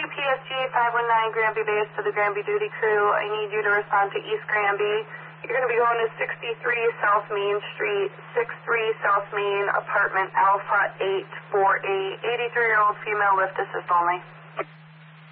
PSG 519 Granby Base to the Granby Duty Crew. I need you to respond to East Granby. You're going to be going to 63 South Main Street, 63 South Main, apartment Alpha 848. 83-year-old female, lift assist only.